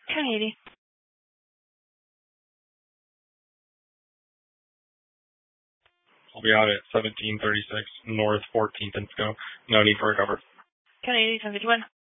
County 80. I'll be out at 1736 North 14th and Sco. No need for a cover. County 80, 1051.